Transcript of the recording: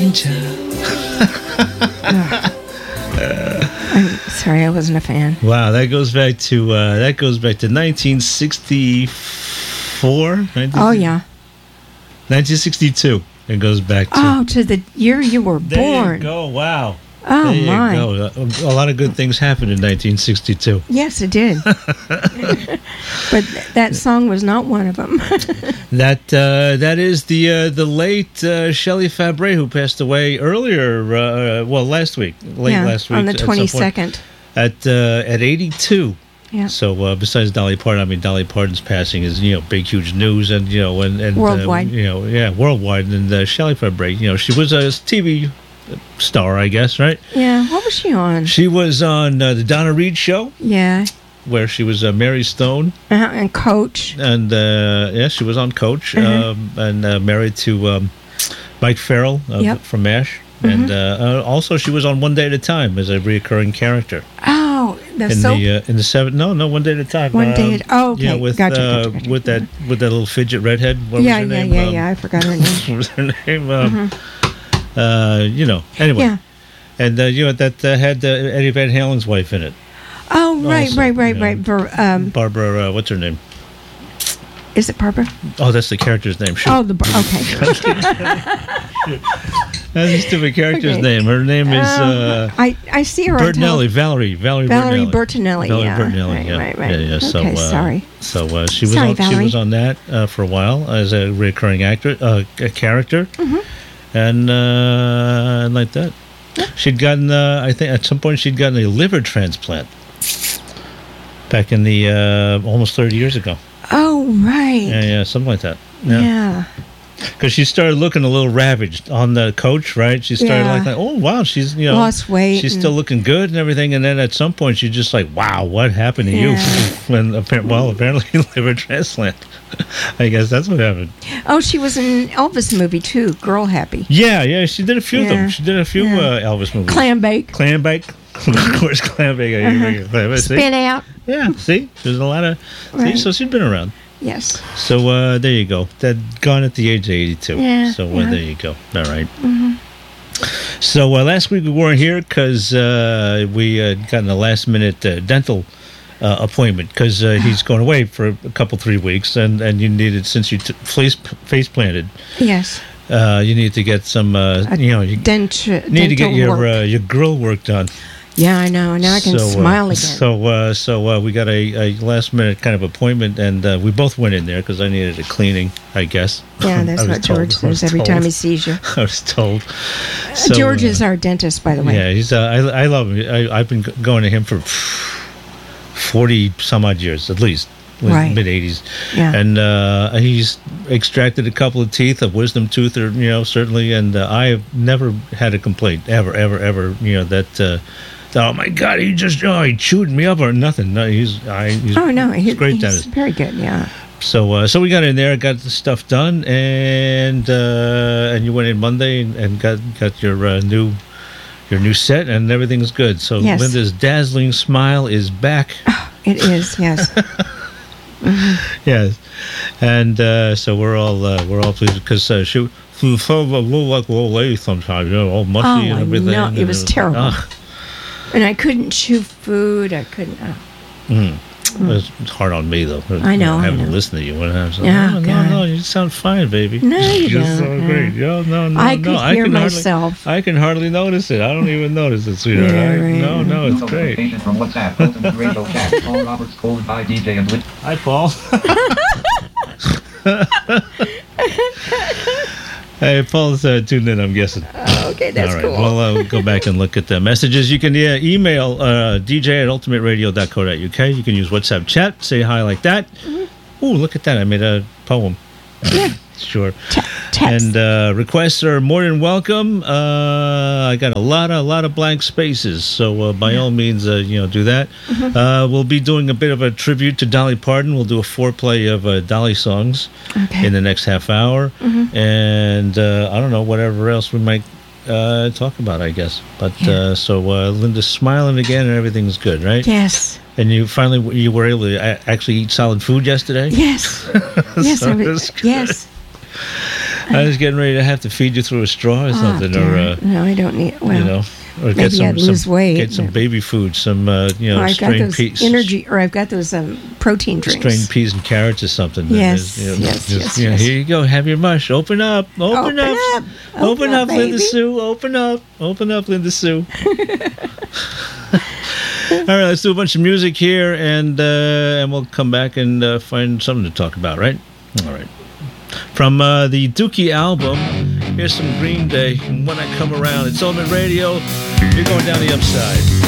Destiny Child. I'm sorry, I wasn't a fan. Wow, that goes back to 1964. Oh yeah. 1962. It goes back to. Oh, to the year you were There born. you go. Wow. Oh there my. you go. A lot of good things happened in 1962. Yes, it did. But that song was not one of them. That is the late Shelley Fabre, who passed away earlier. Last week, last week on the at some point, 22nd. at 82. Yeah. So besides Dolly Parton, I mean Dolly Parton's passing is big huge news and and Worldwide. Worldwide. And Shelley Fabre, she was a TV star, I guess, right? Yeah. What was she on? She was on the Donna Reed show, Yeah. where she was Mary Stone, And Coach. and she was on Coach, and married to Mike Farrell Yep. from MASH, and also she was on One Day at a Time as a recurring character Oh, the in soap. the seven. No, One Day at a Time. One Day at- oh, okay. Yeah, with Gotcha. with that little fidget redhead. What Yeah, was her yeah, name? yeah. I forgot her name. What was her name? Anyway. Yeah. And that had Eddie Van Halen's wife in it. Oh, right, Also, right. Barbara, what's her name? Is it Barbara? Oh, that's the character's name. Shoot. Oh, okay. That's a stupid character's Okay. name. Her name is I see her on Bertinelli. Valerie Valerie Bertinelli. Valerie yeah. Bertinelli. Yeah. Right. Yeah. So, Okay, sorry. So she was Sorry, on. She Valerie. was on that for a while as a recurring actor, a character, Mm-hmm. and like that. She'd gotten. I think at some point she'd gotten a liver transplant. Back in the almost 30 years ago. Oh, right. Yeah, something like that. Yeah. Because she started looking a little ravaged on the Coach, right? She started Yeah. like, oh wow, she's Lost weight she's and- still looking good and everything. And then at some point, she's just like, wow, what happened to you? Yeah. Apparently liver transplant. I guess that's what happened. Oh, she was in an Elvis movie too. Girl Happy. Yeah, she did a few of them. Yeah. She did a few Yeah. Elvis movies. Clam Bake. Clam Bake. Of course, Clam Bake. See? Spin Out. Yeah, see, there's a lot of. Right. See, so she's been around. Yes. So there you go. That gone at the age of 82. Yeah, So yeah. there you go. All right. So last week we weren't here because we got a last minute dental appointment because he's going away for a couple 3 weeks and you needed, since you face planted, Yes. you need to get some you need to get your grill work done. Yeah, I know. Now I can smile again. So we got a last minute kind of appointment, and we both went in there because I needed a cleaning, I guess. Yeah, that's what George says every time he sees you. I was told. So, George is our dentist, by the way. Yeah, he's. I love him. I've been going to him for 40 some odd years at least. Right. Mid 80s. Yeah. And he's extracted a couple of teeth, a wisdom tooth, or certainly, and I have never had a complaint ever. That. Oh my God! He chewed me up or nothing. No, he's Oh no, he's a great he's dentist. very good. Yeah. So we got in there, got the stuff done, and you went in Monday and got your new set, and everything's good. So Yes. Linda's dazzling smile is back. It is. Yes. Yes, and so we're all pleased because she felt a little like a little lady sometimes, all mushy and everything. No, it was terrible. And I couldn't chew food. I couldn't. It's hard on me though. I know, I Having know. to listen to you when I'm Yeah, God. no, you sound fine, baby. No, you You're don't. so great. Yeah, no. I could hear can myself. I can hardly notice it. I don't even notice it, sweetheart. Yeah, right. No, it's great. Notification from WhatsApp. Welcome to Radio Chat. Paul Roberts called by DJ and Lit. Hi, Paul. Hey, Paul's tuned in, I'm guessing. Okay, that's All right. cool. Well, we'll go back and look at the messages. You can email dj@ultimateradio.co.uk. You can use WhatsApp chat. Say hi like that. Mm-hmm. Ooh, look at that. I made a poem. Yeah. Sure. Text. And requests are more than welcome. I got a lot of blank spaces, so by all means, do that. Mm-hmm. We'll be doing a bit of a tribute to Dolly Parton. We'll do a foreplay of Dolly songs Okay. in the next half hour, and I don't know, whatever else we might talk about, I guess. But Yeah. so Linda's smiling again, and everything's good, right? Yes. And you were able to actually eat solid food yesterday. Yes. Yes. So I that's was. good. Yes. I was getting ready to have to feed you through a straw or something, or no, I don't need. Well, you know, or maybe I'd lose weight. Get some baby food, some you know, I've got strained those peas, energy, or I've got those protein drinks. strained peas and carrots or something. Yes, You know, yes, just, yes, you know, yes. here you go. Have your mush. Open up. Open up. Open up, Linda baby. Sue. Open up. Open up, Linda Sue. All right, let's do a bunch of music here, and we'll come back and find something to talk about, right? All right. From the Dookie album, here's some Green Day. When I Come Around, it's Ultimate Radio. You're going down the upside.